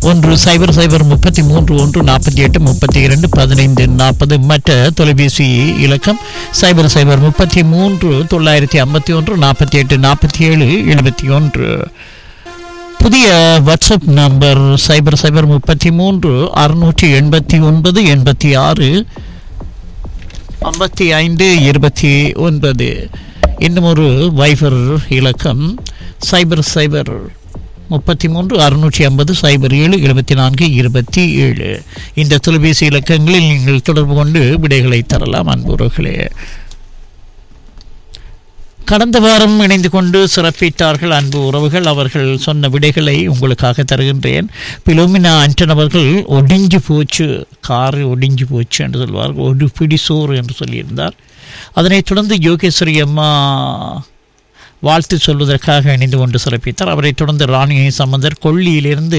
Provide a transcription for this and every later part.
10033 மற்ற தொலைபேசி இலக்கம் 00951484771. புதிய வாட்ஸ்அப் நம்பர் 0033 இன்னும் ஒரு வைபர் இலக்கம் 0033 இந்த தொலைபேசி இலக்கங்களில் நீங்கள் தொடர்பு கொண்டு விடைகளை தரலாம். அன்புறர்களே, கடந்த வாரம் இணைந்து கொண்டு சிறப்பித்தார்கள் அன்பு உறவுகள். அவர்கள் சொன்ன விடைகளை உங்களுக்காக தருகின்றேன். பிலோமினா ஆண்டன் அவர்கள் ஒடிஞ்சு போச்சு, காரு ஒடிஞ்சு போச்சு என்று சொல்வார், ஒரு பிடி சோறு என்று சொல்லியிருந்தார். அதனைத் தொடர்ந்து யோகேஸ்வரி அம்மா வாழ்த்து சொல்வதற்காக இணைந்து கொண்டு சிறப்பித்தார். அவரைத் தொடர்ந்து ராணி சம்பந்தர் கொள்ளியிலிருந்து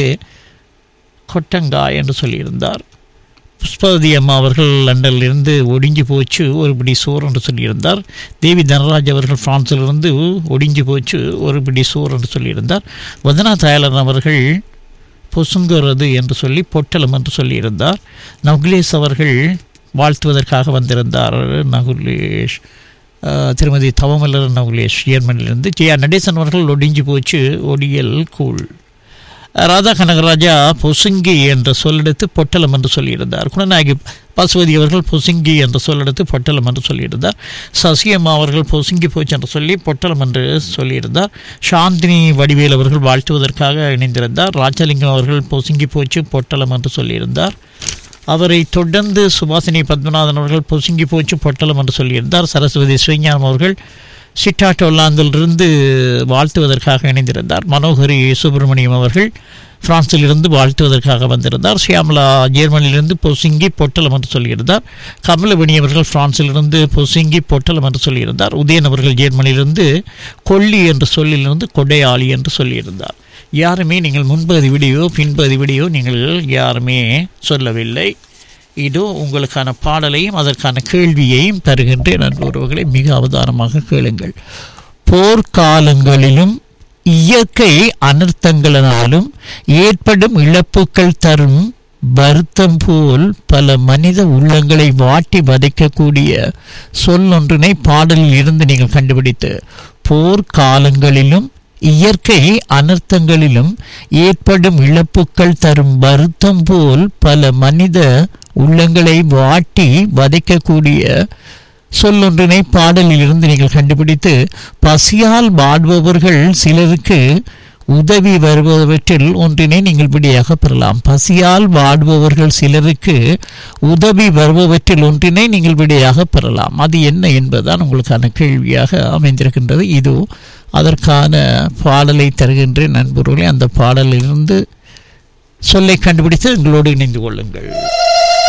கொட்டங்காய் என்று சொல்லியிருந்தார். புஷ்பவதி அம்மா அவர்கள் லண்டனிலிருந்து ஒடிஞ்சு போச்சு ஒரு பிடி சோறு என்று சொல்லியிருந்தார். தேவி தனராஜ் அவர்கள் பிரான்சிலிருந்து ஒடிஞ்சு போச்சு ஒரு பிடி சோறு என்று சொல்லியிருந்தார். வதனா தயாளன் அவர்கள் பொசுங்குறது என்று சொல்லி பொட்டலம் என்று சொல்லியிருந்தார். நகுலேஷ் அவர்கள் வாழ்த்துவதற்காக வந்திருந்தார். நகுலேஷ் திருமதி தவமலர் நகுலேஷ் ஜெர்மனியிலிருந்து. ஜெயா நடேசன் அவர்கள் ஒடிஞ்சு போச்சு ஒடியல் கூழ். ராதா கனகராஜா பொசுங்கி என்ற சொல்லெடுத்து பொட்டலம் என்று சொல்லியிருந்தார். குணநாயகி பசுவதி அவர்கள் பொசுங்கி என்ற சொல்லெடுத்து பொட்டலம் என்று சொல்லியிருந்தார். சசியம்மா அவர்கள் பொசுங்கி போச்சு என்று சொல்லி பொட்டலம் என்று சொல்லியிருந்தார். சாந்தினி வடிவேல் அவர்கள் வாழ்த்துவதற்காக இணைந்திருந்தார். ராஜலிங்கம் அவர்கள் பொசுங்கி போச்சு பொட்டலம் என்று சொல்லியிருந்தார். அவரை தொடர்ந்து சுபாசினி பத்மநாதன் அவர்கள் பொசுங்கி போச்சு பொட்டலம் என்று சொல்லியிருந்தார். சரஸ்வதி ஸ்ரீஞானம் அவர்கள் சிட்டாட்டோலாந்திலிருந்து வாழ்த்துவதற்காக இணைந்திருந்தார். மனோகரி சுப்பிரமணியம் அவர்கள் பிரான்சிலிருந்து வாழ்த்துவதற்காக வந்திருந்தார். ஷியாமலா ஜெர்மனியிலிருந்து பொசுங்கி பொட்டலம் என்று சொல்லியிருந்தார். கமலவணி அவர்கள் பிரான்சிலிருந்து பொசுங்கி பொட்டலம் என்று சொல்லியிருந்தார். உதயன் அவர்கள் ஜெர்மனியிலிருந்து கொல்லி என்ற சொல்லிலிருந்து கொடையாளி என்று சொல்லியிருந்தார். யாருமே நீங்கள் முன்பதி விடையோ பின்பதி விடையோ நீங்கள் யாருமே சொல்லவில்லை. இதோ உங்களுக்கான பாடலையும் அதற்கான கேள்வியையும் தருகின்றேன். நண்பர்களை மிக அவதானமாக கேளுங்கள். போர்க்காலங்களிலும் இயற்கை அனர்த்தங்களினாலும் ஏற்படும் இழப்புக்கள் தரும் வருத்தம் போல் பல மனித உள்ளங்களை வாட்டி வதைக்கக்கூடிய சொல்லொன்றினை பாடலில் இருந்து நீங்கள் கண்டுபிடித்து, போர்க்காலங்களிலும் இயற்கை அனர்த்தங்களிலும் ஏற்படும் இழப்புக்கள் தரும் வருத்தம் போல் பல மனித உள்ளங்களை வாட்டி வதைக்கக்கூடிய சொல்லொன்றினை பாடலில் இருந்து நீங்கள் கண்டுபிடித்து, பசியால் வாடுபவர்கள் சிலருக்கு உதவி வருபவற்றில் ஒன்றினை நீங்கள் விடையாக பெறலாம். பசியால் வாடுபவர்கள் சிலருக்கு உதவி வருபவற்றில் ஒன்றினை நீங்கள் விடையாக பெறலாம். அது என்ன என்பதுதான் உங்களுக்கான கேள்வியாக அமைந்திருக்கின்றது. இது அதற்கான பாடலை தருகின்றேன் நண்பர்களே. அந்த பாடலிலிருந்து சொல்லை கண்டுபிடித்து எங்களோடு இணைந்து கொள்ளுங்கள்.